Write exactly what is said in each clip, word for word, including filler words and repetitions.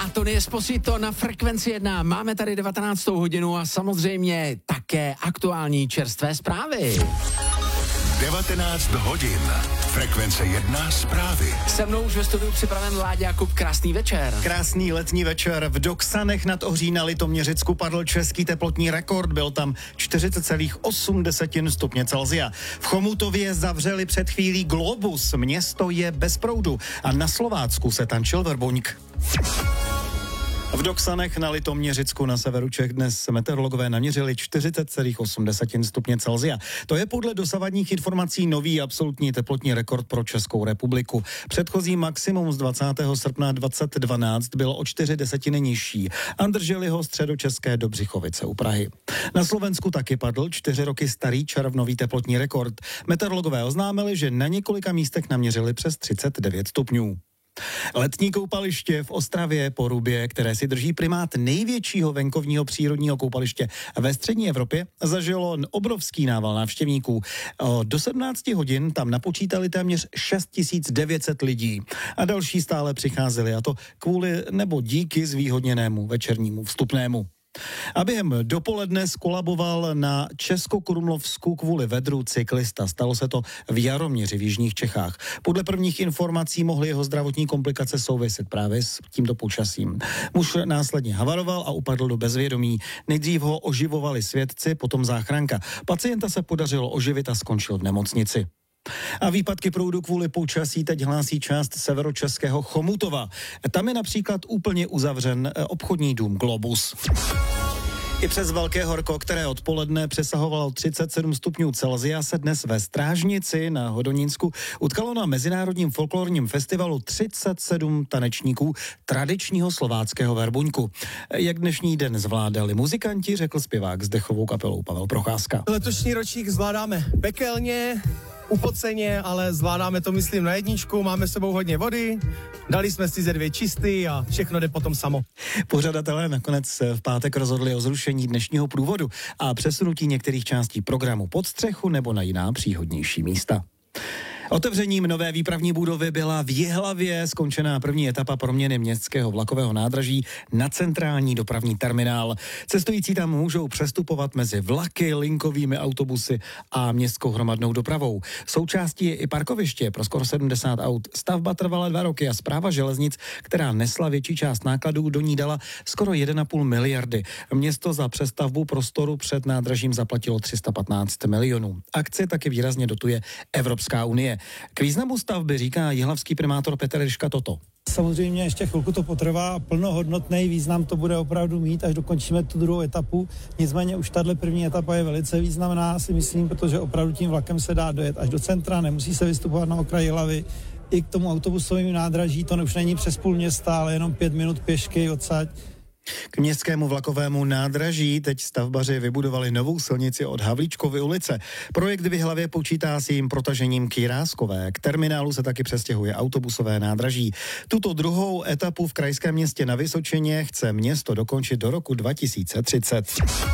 a Tony Esposito na Frekvenci jedna. Máme tady devatenáctou hodinu a samozřejmě také aktuální čerstvé zprávy. devatenáct hodin. Frekvence jedna zprávy. Se mnou už ve studiu připraven Láďa Jakub. Krásný večer. Krásný letní večer. V Doksanech nad Ohří na Litoměřicku padl český teplotní rekord. Byl tam čtyřicet celá osm stupně Celsia. V Chomutově zavřeli před chvílí Globus. Město je bez proudu. A na Slovácku se tančil Verbuňk. V Doksanech na Litoměřicku na severu Čech dnes meteorologové naměřili čtyřicet celá osm stupně Celsia. To je podle dosavadních informací nový absolutní teplotní rekord pro Českou republiku. Předchozí maximum z dvacátého srpna dvacet dvanáct bylo o čtyři desetiny nižší a drželi ho středočeské Dobřichovice u Prahy. Na Slovensku taky padl čtyři roky starý červnový teplotní rekord. Meteorologové oznámili, že na několika místech naměřili přes třicet devět stupňů. Letní koupaliště v Ostravě Porubě, které si drží primát největšího venkovního přírodního koupaliště ve střední Evropě, zažilo obrovský nával návštěvníků. Do sedmnácti hodin tam napočítali téměř šest tisíc devět set lidí a další stále přicházeli, a to kvůli nebo díky zvýhodněnému večernímu vstupnému. A během dopoledne skolaboval na Českokrumlovsku kvůli vedru cyklista. Stalo se to v Jaroměři v jižních Čechách. Podle prvních informací mohly jeho zdravotní komplikace souviset právě s tímto počasím. Muž následně havaroval a upadl do bezvědomí. Nejdřív ho oživovali svědci, potom záchranka. Pacienta se podařilo oživit a skončil v nemocnici. A výpadky proudu kvůli počasí teď hlásí část severočeského Chomutova. Tam je například úplně uzavřen obchodní dům Globus. I přes velké horko, které odpoledne přesahovalo třicet sedm stupňů Celsia, se dnes ve Strážnici na Hodonínsku utkalo na Mezinárodním folklorním festivalu třicet sedm tanečníků tradičního slováckého Verbuňku. Jak dnešní den zvládali muzikanti, řekl zpěvák s dechovou kapelou Pavel Procházka. Letošní ročník zvládáme pekelně, upoceně, ale zvládáme to, myslím, na jedničku, máme s sebou hodně vody, dali jsme si ze dvě čisty a všechno jde potom samo. Pořadatelé nakonec v pátek rozhodli o zrušení dnešního průvodu a přesunutí některých částí programu pod střechu nebo na jiná příhodnější místa. Otevřením nové výpravní budovy byla v Jihlavě skončená první etapa proměny městského vlakového nádraží na centrální dopravní terminál. Cestující tam můžou přestupovat mezi vlaky, linkovými autobusy a městskou hromadnou dopravou. Součástí je i parkoviště pro skoro sedmdesát aut. Stavba trvala dva roky a Správa železnic, která nesla větší část nákladů, do ní dala skoro jedna celá pět miliardy. Město za přestavbu prostoru před nádražím zaplatilo tři sta patnáct milionů. Akci taky výrazně dotuje Evropská unie. K významu stavby říká jihlavský primátor Petr Ryška toto. Samozřejmě ještě chvilku to potrvá, plnohodnotný význam to bude opravdu mít, až dokončíme tu druhou etapu. Nicméně už tahle první etapa je velice významná, si myslím, protože opravdu tím vlakem se dá dojet až do centra, nemusí se vystupovat na okraji Jihlavy. I k tomu autobusovému nádraží to už není přes půl města, ale jenom pět minut pěšky odsaď. K městskému vlakovému nádraží teď stavbaři vybudovali novou silnici od Havlíčkovy ulice. Projekt v Jihlavě počítá s jejím protažením k Jiráskové. K terminálu se taky přestěhuje autobusové nádraží. Tuto druhou etapu v krajském městě na Vysočině chce město dokončit do roku dva tisíce třicet.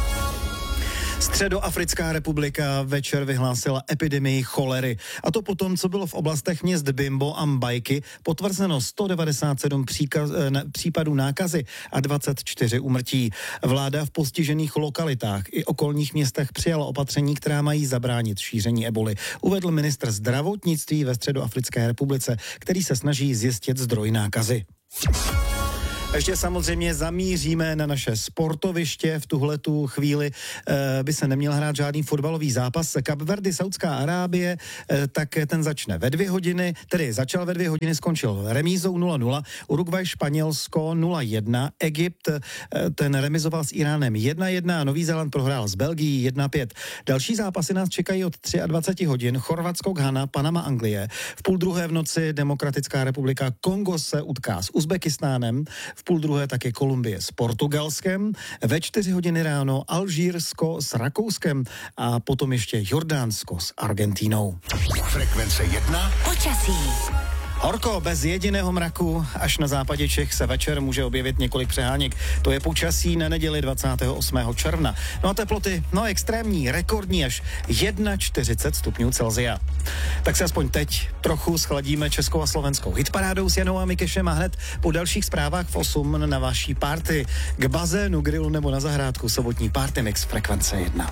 Středoafrická republika večer vyhlásila epidemii cholery. A to potom, co bylo v oblastech měst Bimbo a Mbajky potvrzeno sto devadesát sedm příkaz, ne, případů nákazy a dvacet čtyři úmrtí. Vláda v postižených lokalitách i okolních městech přijala opatření, která mají zabránit šíření eboly. Uvedl ministr zdravotnictví ve Středoafrické republice, který se snaží zjistit zdroj nákazy. Ještě samozřejmě zamíříme na naše sportoviště. V tuhletu chvíli e, by se neměl hrát žádný fotbalový zápas. Kapverdy, Saudská Arábie, e, tak ten začne ve dvě hodiny, tedy začal ve dvě hodiny, skončil remízou nula nula. Uruguay, Španělsko nula jedna. Egypt, e, ten remizoval s Iránem jedna jedna. Nový Zéland prohrál s Belgií jedna pět. Další zápasy nás čekají od dvacet tři hodin. Chorvatsko, Ghana, Panama, Anglie. V půl druhé v noci Demokratická republika Kongo se utká s Uzbekistánem. V půl druhé také Kolumbie s Portugalskem, ve čtyři hodiny ráno Alžírsko s Rakouskem a potom ještě Jordánsko s Argentínou. Frekvence jedna. Počasí. Horko, bez jediného mraku, až na západě Čech se večer může objevit několik přeháněk. To je počasí na neděli dvacátého osmého června. No a teploty, no extrémní, rekordní až čtyřicet jedna stupňů Celsia. Tak se aspoň teď trochu schladíme českou a slovenskou hitparádou s Janou a Mikešem a hned po dalších zprávách v osm na vaší party. K bazénu, grilu nebo na zahrádku sobotní party mix Frekvence jedna.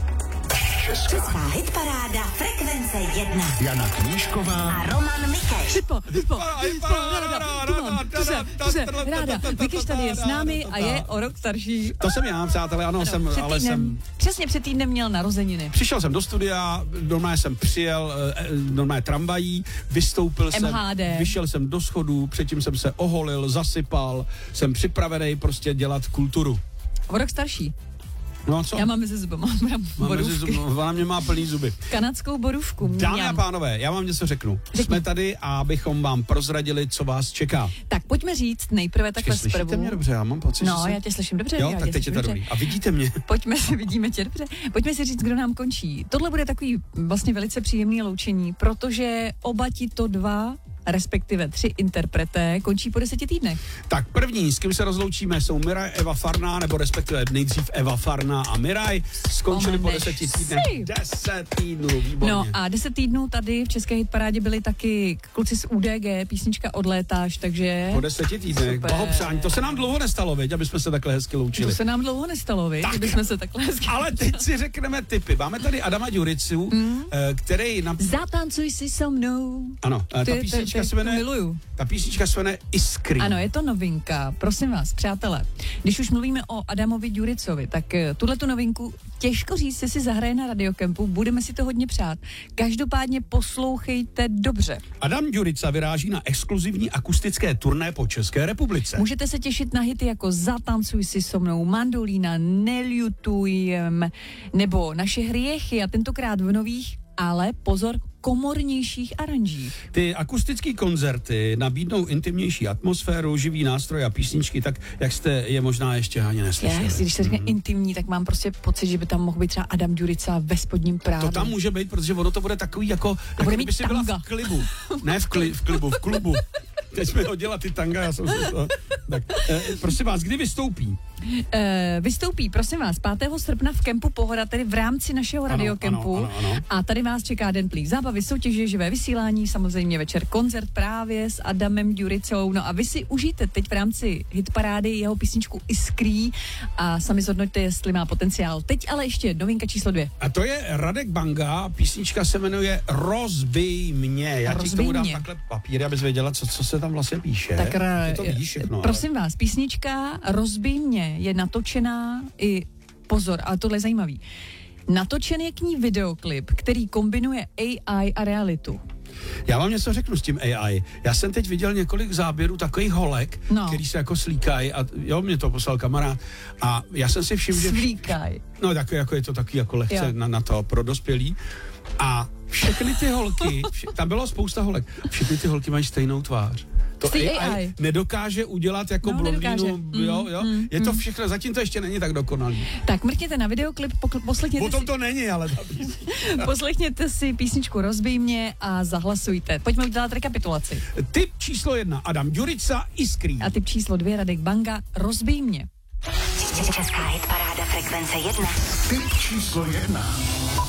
Česká hitparáda Frekvence jedna. Jana Knížková A Roman Mikeš. Hipo, hipo, hipo, ráda, tu mám, tu se, tu se, ráda. Mikeš tady je s námi a je o rok starší. To jsem já, přátelé, ano, Ano, jsem, před ale týdnem, jsem... Přesně před týdnem měl narozeniny. Přišel jsem do studia, normálně jsem přijel, eh, normálně tramvají, vystoupil M H D. jsem, vyšel jsem do schodů, předtím jsem se oholil, zasypal, jsem připravený prostě dělat kulturu. O rok starší. No a co? Já mám mezi zubama Mám mezi borůvky. zub, ona mě má plný zuby. Kanadskou borůvku. Dámy a mňam. pánové, já vám něco řeknu. Řekni. Jsme tady, abychom vám prozradili, co vás čeká. Tak pojďme říct nejprve takhle Počkej, slyšíte zprvu. mě dobře? Já mám pocit, že No, jsem... já tě slyším dobře. Jo, já tak tě teď je slyším to dobře. dobrý. A vidíte mě? Pojďme si, vidíme tě dobře. Pojďme si říct, kdo nám končí. Tohle bude takový vlastně velice příjemný loučení, protože oba tito dva, respektive tři interpreté, končí po deseti týdnech. Tak první, s kým se rozloučíme, jsou Miraj, Eva Farná, nebo respektive nejdřív Eva Farná a Miraj. Skončili po Vzpomeneš deseti týdnech. si. Deset týdnů, výborně. No a deset týdnů tady v České hitparádě byli taky kluci z U D G, písnička Odlétáš, takže... Po deseti týdnech, Super. blahopřání. To se nám dlouho nestalo, viď, aby jsme se takhle hezky To loučili. se nám dlouho nestalo, viď? Tak. Kdyby jsme se takhle hezky... Ale teď si řekneme tipy. Máme tady Adama Ďuricu, mm. který... Na... Zatancuj si so mnou. Ano, eh, ta Ty- ty- písnička ty- se jmenuje... tu miluju. Ta písnička se jmenuje Iskry. Ano, je to novinka. Prosím vás, přátelé, když už mluvíme o Adamovi Ďuricovi, tak tuhle tu novinku těžko říct, jestli si zahraje na Radiokempu, budeme si to hodně přát. Každopádně poslouchejte dobře. Adam Ďurica vyráží na exkluzivní akustické turné po České republice. Můžete se těšit na hity jako Zatancuj si so mnou, Mandolína, Neljutujem, nebo Naše hriechy a tentokrát v nových, ale pozor, komornějších aranžích. Ty akustické koncerty nabídnou intimnější atmosféru, živý nástroj a písničky, tak jak jste je možná ještě ani Já, neslyšeli. jestli, když se řekne mm. intimní, tak mám prostě pocit, že by tam mohl být třeba Adam Ďurica ve spodním prádu. To tam může být, protože ono to bude takový jako, jako bude kdyby mít si byla tanga. v klibu. Ne v, kli, v klibu, v klubu. Teď jsme hodila ty tanga, já jsem se to... Tak, eh, prosím vás, kdy vystoupí? Uh, vystoupí, prosím vás, pátého srpna v kempu Pohoda, tedy v rámci našeho Ano, radiokempu. ano, ano, ano. A tady vás čeká den plný zábavy, soutěže, živé vysílání, samozřejmě večer koncert právě s Adamem Ďuricou. No a vy si užijte teď v rámci hitparády jeho písničku Iskrý a sami zhodnoťte, jestli má potenciál. Teď ale ještě novinka číslo dvě. A to je Radek Banga, písnička se jmenuje Rozbij mě. Já ti k Rozbij tomu dám mě. takhle papíry, abys věděla, co, co se tam vlastně píše. Tak Ty to víš všechno, prosím vás, písnička Rozbij mě je natočená i, pozor, ale tohle je zajímavý, natočen je k ní videoklip, který kombinuje A I a realitu. Já vám něco řeknu s tím A I. Já jsem teď viděl několik záběrů takových holek, No. který se jako slíkají a jo, mě to poslal kamarád a já jsem si všiml, že... Slíkaj. No tak jako je to taky jako lehce Jo. na, na to pro dospělý. A všechny ty holky, vše, tam bylo spousta holek, všechny ty holky mají stejnou tvář. To Stej A I, A I nedokáže udělat jako No, blondýnu, nedokáže. jo, jo. Mm, Je to mm. všechno, zatím to ještě není tak dokonalý. Tak mrkněte na videoklip, pokl- poslechněte, Potom si, to není, ale ta poslechněte si písničku Rozbij mě a zahlasujte. Pojďme udělat rekapitulaci. Tip číslo jedna, Adam Ďurica, Iskrý. A typ číslo dvě, Radek Banga, Rozbij mě. Česká hitparáda Frekvence jedna. Tip číslo jedna.